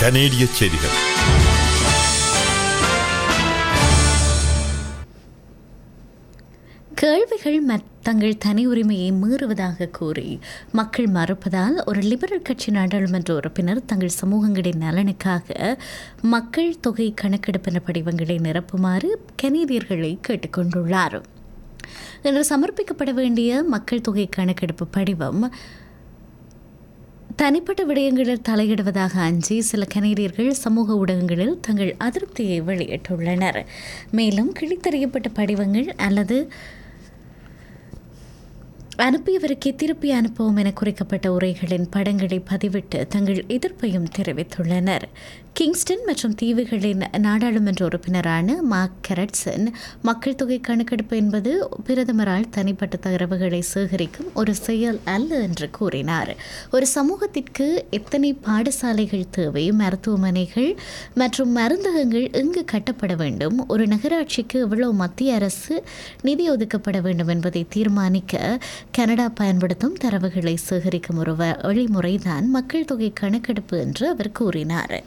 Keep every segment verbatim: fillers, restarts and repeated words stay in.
கனேடிய செய்திகள். கேள்விகள் தங்கள் தனி உரிமையை மீறுவதாக கூறி மக்கள் மறுப்பதால் ஒரு லிபரல் கட்சி நாடாளுமன்ற உறுப்பினர் தங்கள் சமூகங்களின் நலனுக்காக மக்கள் தொகை கணக்கெடுப்பின படிவங்களை நிரப்புமாறு கனேடியர்களை கேட்டுக்கொண்டுள்ளார். இன்று சமர்ப்பிக்கப்பட வேண்டிய மக்கள் தொகை கணக்கெடுப்பு படிவம் தனிப்பட்ட விடயங்களில் தலையிடுவதாக அஞ்சி சில கனேடியர்கள் சமூக ஊடகங்களில் தங்கள் அதிருப்தியை வெளியிட்டுள்ளனர். மேலும் கிழித்தறியப்பட்ட படிவங்கள் அல்லது அனுப்பியவருக்கே திருப்பி அனுப்பவும் என குறிக்கப்பட்ட உரைகளின் படங்களை பதிவிட்டு தங்கள் எதிர்ப்பையும் தெரிவித்துள்ளனர். கிங்ஸ்டன் மற்றும் தீவுகளின் நாடாளுமன்ற உறுப்பினரான மார்க் கெரட்சன் மக்கள் தொகை கணக்கெடுப்பு என்பது பிரதமரால் தனிப்பட்ட தரவுகளை சேகரிக்கும் ஒரு செயல் அல்ல என்று கூறினார். ஒரு சமூகத்திற்கு எத்தனை பாடசாலைகள் தேவை, மருத்துவமனைகள் மற்றும் மருந்தகங்கள் எங்கு கட்டப்பட வேண்டும், ஒரு நகராட்சிக்கு எவ்வளவு மத்திய அரசு நிதி ஒதுக்கப்பட வேண்டும் என்பதை தீர்மானிக்க கனடா பயன்படுத்தும் தரவுகளை சேகரிக்கும் ஒரு வழிமுறைதான் மக்கள் தொகை கணக்கெடுப்பு என்று அவர் கூறினார்.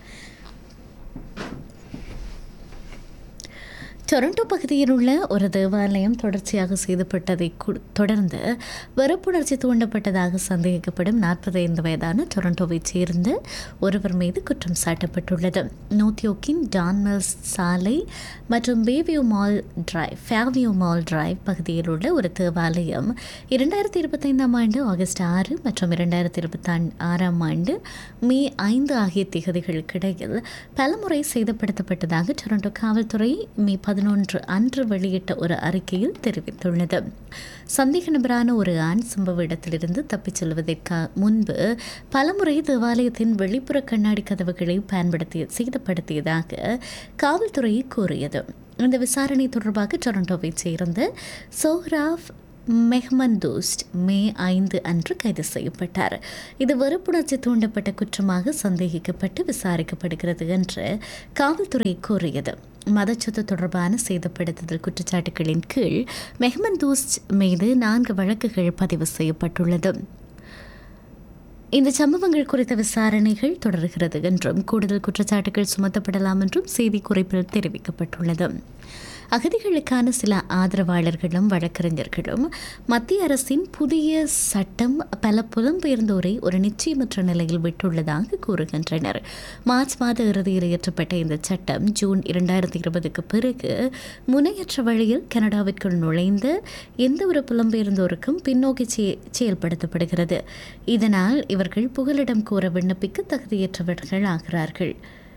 டொரண்டோ பகுதியில் உள்ள ஒரு தேவாலயம் தொடர்ச்சியாக சேதப்பட்டதை தொடர்ந்து வெறுப்புணர்ச்சி தூண்டப்பட்டதாக சந்தேகிக்கப்படும் நாற்பத்தைந்து வயதான டொரண்டோவைச் சேர்ந்த ஒருவர் மீது குற்றம் சாட்டப்பட்டுள்ளது. நோத்தியோக்கின் டான்மெல்ஸ் சாலை மற்றும் Bayview mall drive ஃபேவியூ mall drive பகுதியில் உள்ள ஒரு தேவாலயம் இரண்டாயிரத்தி இருபத்தைந்தாம் ஆண்டு ஆகஸ்ட் ஆறு மற்றும் இரண்டாயிரத்தி இருபத்தி ஆறாம் ஆண்டு மே ஐந்து ஆகிய திகதிகளுக்கு இடையில் பலமுறை சேதப்படுத்தப்பட்டதாக டொரண்டோ காவல்துறை மே பதினொன்று அன்று வெளியிட்ட ஒரு அறிக்கையில் தெரிவித்துள்ளது. சந்தேக நபரான ஒரு ஆண் சம்பவ இடத்திலிருந்து தப்பிச் செல்வதற்கு முன்பு பலமுறை தேவாலயத்தின் வெளிப்புற கண்ணாடி கதவுகளை பயன்படுத்தி சேதப்படுத்தியதாக காவல்துறை கூறியது. இந்த விசாரணை தொடர்பாக டொரண்டோவைச் சேர்ந்த சோஹ்ராஃப் மெஹ்மந்தூஸ்ட் மே ஐந்து அன்று கைது செய்யப்பட்டார். இது வெறுப்புணர்ச்சி தூண்டப்பட்ட குற்றமாக சந்தேகிக்கப்பட்டு விசாரிக்கப்படுகிறது என்று காவல்துறை கூறியது. மதச்சொத்து தொடர்பான சேதப்படுத்துதல் குற்றச்சாட்டுகளின் கீழ் மெஹ்மந்தூஸ்ட் மீது நான்கு வழக்குகள் பதிவு செய்யப்பட்டுள்ளது. இந்த சம்பவங்கள் குறித்த விசாரணைகள் தொடர்கிறது என்றும் கூடுதல் குற்றச்சாட்டுகள் சுமத்தப்படலாம் என்றும் செய்தி குறிப்பில் தெரிவிக்கப்பட்டுள்ளது. அகதிகளுக்கான சில ஆதரவாளர்களும் வழக்கறிஞர்களும் மத்திய அரசின் புதிய சட்டம் பல புலம்பெயர்ந்தோரை ஒரு நிச்சயமற்ற நிலையில் விட்டுள்ளதாக கூறுகின்றனர். மார்ச் மாத இறுதியில் இயற்றப்பட்ட இந்த சட்டம் ஜூன் இரண்டாயிரத்தி இருபதுக்கு பிறகு முனையற்ற வழியில் கனடாவிற்குள் நுழைந்த எந்த ஒரு புலம்பெயர்ந்தோருக்கும் பின்னோக்கி செயல்படுத்தப்படுகிறது. இதனால் இவர்கள் புகலிடம் கோர விண்ணப்பிக்க தகுதியற்றவர்கள் ஆகிறார்கள்.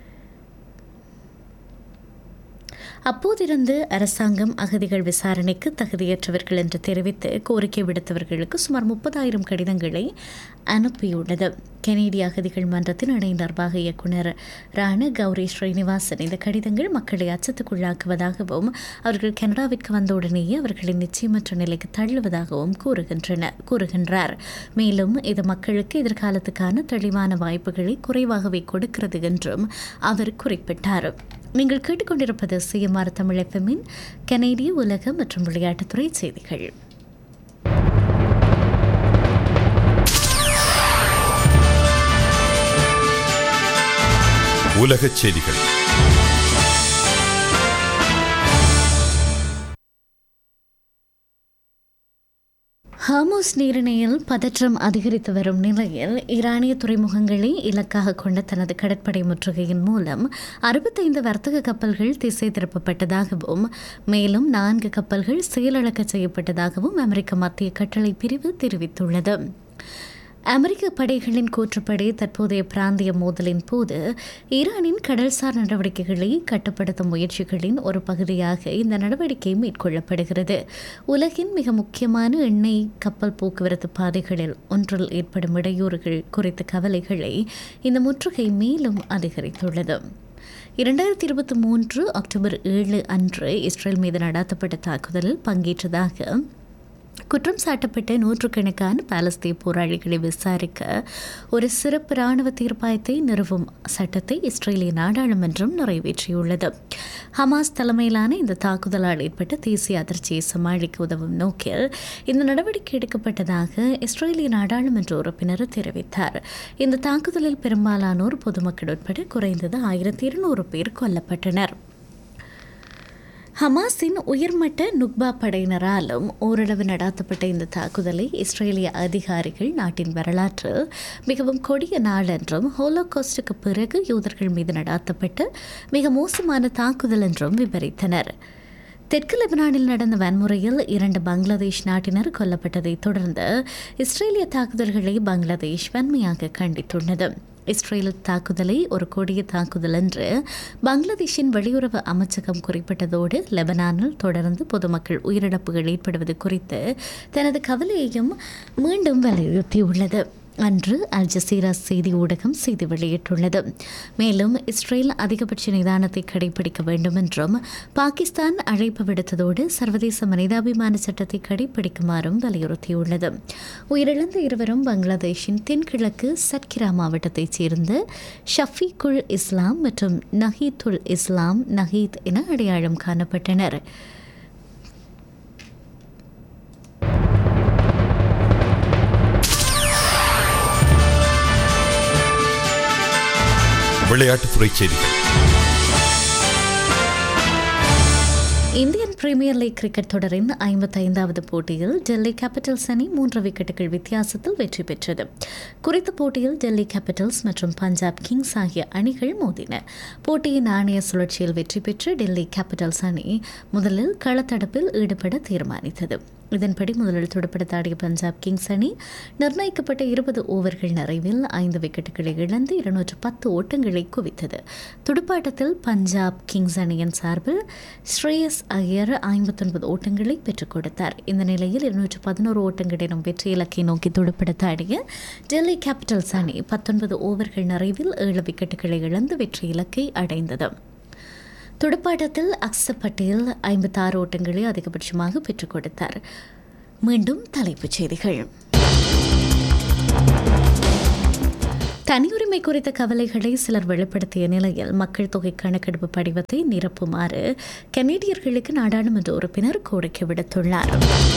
அப்போதிருந்து அரசாங்கம் அகதிகள் விசாரணைக்கு தகுதியற்றவர்கள் என்று தெரிவித்து கோரிக்கை விடுத்தவர்களுக்கு சுமார் முப்பதாயிரம் கடிதங்களை அனுப்பியுள்ளது. கனேடிய அகதிகள் மன்றத்தின் இணை நிர்வாக இயக்குநர் ராண கௌரி ஸ்ரீனிவாசன் இந்த கடிதங்கள் மக்களை அச்சத்துக்குள்ளாக்குவதாகவும் அவர்கள் கனடாவிற்கு வந்தவுடனேயே அவர்களை நிச்சயமற்ற நிலைக்கு தள்ளுவதாகவும் கூறுகின்றனர் கூறுகின்றார். மேலும் இது மக்களுக்கு எதிர்காலத்துக்கான தெளிவான வாய்ப்புகளை குறைவாகவே கொடுக்கிறது என்றும் அவர் குறிப்பிட்டார். நீங்கள் கேட்டுக்கொண்டிருப்பது சிஎம்ஆர் தமிழ் எஃப்எம்மின் கனேடிய உலக மற்றும் விளையாட்டுத்துறை செய்திகள். உலகச் செய்திகள். ஹார்மோஸ் நீரிணையில் பதற்றம் அதிகரித்து வரும் நிலையில் ஈரானிய துறைமுகங்களை இலக்காக கொண்ட தனது கடற்படை முற்றுகையின் மூலம் அறுபத்தைந்து வர்த்தக கப்பல்கள் திசை திருப்பப்பட்டதாகவும் மேலும் நான்கு கப்பல்கள் செயலிழக்க செய்யப்பட்டதாகவும் அமெரிக்க மத்திய கட்டளை பிரிவு தெரிவித்துள்ளது. அமெரிக்க படைகளின் கூற்றுப்படி தற்போதைய பிராந்திய மோதலின் போது ஈரானின் கடல்சார் நடவடிக்கைகளை கட்டுப்படுத்தும் முயற்சிகளின் ஒரு பகுதியாக இந்த நடவடிக்கை மேற்கொள்ளப்படுகிறது. உலகின் மிக முக்கியமான எண்ணெய் கப்பல் போக்குவரத்து பாதைகளில் ஒன்றில் ஏற்படும் இடையூறுகள் குறித்த கவலைகளை இந்த முற்றுகை மேலும் அதிகரித்துள்ளது. இரண்டாயிரத்தி இருபத்தி மூன்று அக்டோபர் ஏழு அன்று இஸ்ரேல் மீது நடாத்தப்பட்ட தாக்குதலில் பங்கேற்றதாக குற்றம் சாட்டப்பட்ட நூற்றுக்கணக்கான பாலஸ்தீன போராளிகளை விசாரிக்க ஒரு சிறப்பு ராணுவ தீர்ப்பாயத்தை நிறுவும் சட்டத்தை இஸ்ரேலிய நாடாளுமன்றம் நிறைவேற்றியுள்ளது. ஹமாஸ் தலைமையிலான இந்த தாக்குதலால் ஏற்பட்ட தேசிய அதிர்ச்சியை சமாளிக்க உதவும் நோக்கில் இந்த நடவடிக்கை எடுக்கப்பட்டதாக இஸ்ரேலிய நாடாளுமன்ற உறுப்பினர் தெரிவித்தார். இந்த தாக்குதலில் பெரும்பாலானோர் பொதுமக்கள் உட்பட குறைந்தது ஆயிரத்தி இருநூறு பேர் கொல்லப்பட்டனர். ஹமாஸின் உயர்மட்ட நுக்பா படையினராலும் ஓரளவு நடாத்தப்பட்ட இந்த தாக்குதலை இஸ்ரேலிய அதிகாரிகள் நாட்டின் வரலாற்றில் மிகவும் கொடிய நாள் என்றும் ஹோலோகாஸ்டுக்கு பிறகு யூதர்கள் மீது நடாத்தப்பட்ட மிக மோசமான தாக்குதல் என்றும் விவரித்தனர். தெற்கு லெபனானில் நடந்த வன்முறையில் இரண்டு பங்களாதேஷ் நாட்டினர் கொல்லப்பட்டதை தொடர்ந்து இஸ்ரேலிய தாக்குதல்களை பங்களாதேஷ் வன்மையாக கண்டித்துள்ளது. இஸ்ரேல் தாக்குதலை ஒரு கொடிய தாக்குதல் என்று பங்களாதேஷின் வெளியுறவு அமைச்சகம் குறிப்பிட்டதோடு லெபனானில் தொடர்ந்து பொதுமக்கள் உயிரிழப்புகள் ஏற்படுவது குறித்து தனது கவலையையும் மீண்டும் வலியுறுத்தியுள்ளது. அன்று அல் ஜசீரா செய்தி ஊடகம் செய்தி வெளியிட்டுள்ளது. மேலும் இஸ்ரேல் அதிகபட்ச நிதானத்தை கடைபிடிக்க வேண்டும் என்றும் பாகிஸ்தான் அழைப்பு விடுத்ததோடு சர்வதேச மனிதாபிமான சட்டத்தை கடைபிடிக்குமாறும் வலியுறுத்தியுள்ளது. உயிரிழந்த இருவரும் பங்களாதேஷின் தென்கிழக்கு சட்கிரா மாவட்டத்தைச் சேர்ந்த ஷஃபீக்குல் இஸ்லாம் மற்றும் நஹீத்துல் இஸ்லாம் நஹீத் என அடையாளம் காணப்பட்டனர். விளையாட்டுத்துறை செய்திகள். இந்தியன் பிரீமியர் லீக் கிரிக்கெட் தொடரின் ஐம்பத்தி ஐந்தாவது போட்டியில் டெல்லி கேபிட்டல்ஸ் அணி மூன்று விக்கெட்டுகள் வித்தியாசத்தில் வெற்றி பெற்றது. குறித்த போட்டியில் டெல்லி கேபிட்டல்ஸ் மற்றும் பஞ்சாப் கிங்ஸ் ஆகிய அணிகள் மோதின. போட்டியின் நாணய சுழற்சியில் வெற்றி பெற்ற டெல்லி கேபிட்டல்ஸ் அணி முதலில் களத்தடுப்பில் ஈடுபட தீர்மானித்தது. இதன்படி முதலில் துடுப்படுத்தாடிய பஞ்சாப் கிங்ஸ் அணி நிர்ணயிக்கப்பட்ட இருபது ஓவர்கள் நிறைவில் ஐந்து விக்கெட்டுகளை இழந்து இருநூற்று பத்து ஓட்டங்களை குவித்தது. துடுப்பாட்டத்தில் பஞ்சாப் கிங்ஸ் அணியின் சார்பில் ஸ்ரேயஸ் ஐயர் ஐம்பத்தொன்பது ஓட்டங்களை பெற்றுக் கொடுத்தார். இந்த நிலையில் இருநூற்று பதினோரு ஓட்டங்கள் எனும் வெற்றி இலக்கை நோக்கி துடுப்படுத்தாடிய டெல்லி கேபிட்டல்ஸ் அணி பத்தொன்பது ஓவர்கள் நிறைவில் ஏழு விக்கெட்டுகளை இழந்து வெற்றி இலக்கை அடைந்தது. துடுப்பாட்டத்தில் அக்சர் பட்டேல் ஐம்பத்தாறு ஓட்டங்களை அதிகபட்சமாக பெற்றுக் கொடுத்தார். மீண்டும் தலைப்புச் செய்திகள். தனியுரிமை குறித்த கவலைகளை சிலர் வெளிப்படுத்திய நிலையில் மக்கள் தொகை கணக்கெடுப்பு படிவத்தை நிரப்புமாறு கனேடியர்களுக்கு நாடாளுமன்ற உறுப்பினர் கோரிக்கை விடுத்துள்ளார்.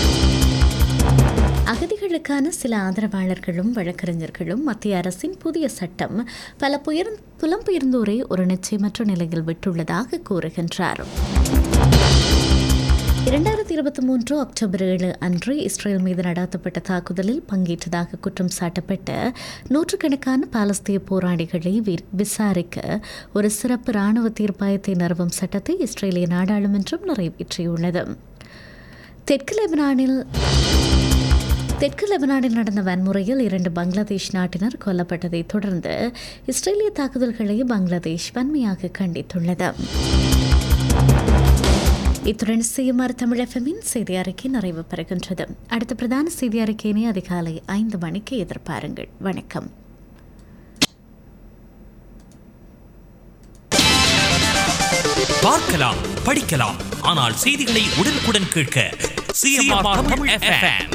அகதிகளுக்கான சில ஆதரவாளர்களும் வழக்கறிஞர்களும் மத்திய அரசின் புதிய சட்டம் பல புலம்பெயர்ந்தோரை ஒரு நிச்சயமற்ற நிலையில் விட்டுள்ளதாக கூறுகின்றார். இரண்டாயிரத்தி இருபத்தி மூன்று அக்டோபர் ஏழு அன்று இஸ்ரேல் மீது நடாத்தப்பட்ட தாக்குதலில் பங்கேற்றதாக குற்றம் சாட்டப்பட்ட நூற்றுக்கணக்கான பாலஸ்தீன போராளிகளை விசாரிக்க ஒரு சிறப்பு ராணுவ தீர்ப்பாயத்தை நிறுவும் சட்டத்தை இஸ்ரேலிய நாடாளுமன்றம் நிறைவேற்றியுள்ளது. தெற்கு லெபனானில் தெற்கு லெபனானில் நடந்த வன்முறையில் இரண்டு பங்களாதேஷ் நாட்டினர் கொல்லப்பட்டதை தொடர்ந்து இஸ்ரேலிய தாக்குதல்களை பங்களாதேஷ் வன்மையாக கண்டித்துள்ளது. இத்துடன் சிஎம்ஆர் தமிழ் எஃப்எம்மின் செய்தி அறிக்கை நிறைவு பெறுகின்றது. அடுத்த பிரதான செய்தி அறிக்கையினை அதிகாலை ஐந்து மணிக்கு எதிர்பாருங்கள். வணக்கம். பார்க்கலாம், படிக்கலாம், ஆனால் செய்திகளை உடனுக்குடன் கேட்க சிஎம்ஆர் தமிழ் எஃப்எம்.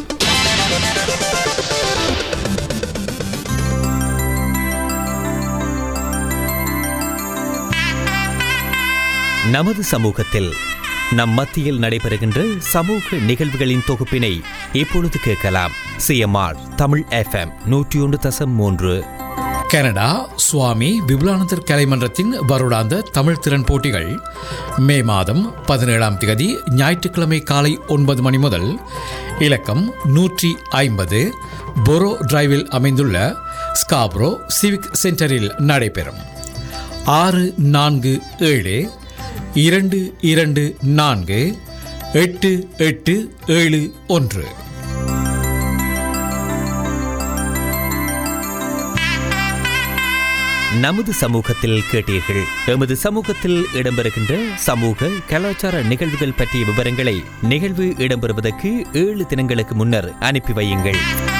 நமது சமூகத்தில் நம் மத்தியில் நடைபெறுகின்ற சமூக நிகழ்வுகளின் தொகுப்பினை இப்பொழுது கேட்கலாம். சிஎம்ஆர் தமிழ் எஃப்எம் நூற்றி ஒன்று தசம் மூன்று. கனடா சுவாமி விபுலானந்தர் கலைமன்றத்தின் வருடாந்த தமிழ் திறன் போட்டிகள் மே மாதம் பதினேழாம் தேதி ஞாயிற்றுக்கிழமை காலை ஒன்பது மணி முதல் இலக்கம் நூற்றி ஐம்பது பொரோ டிரைவில் அமைந்துள்ள ஸ்காப்ரோ சிவிக் சென்டரில் நடைபெறும். ஆறு நான்கு ஏழு இரண்டு இரண்டு நான்கு எட்டு எட்டு ஏழு ஒன்று. நமது சமூகத்தில் கேட்டீர்கள். எமது சமூகத்தில் இடம்பெறுகின்ற சமூக கலாச்சார நிகழ்வுகள் பற்றிய விவரங்களை நிகழ்வு இடம்பெறுவதற்கு ஏழு தினங்களுக்கு முன்னர் அனுப்பி வையுங்கள்.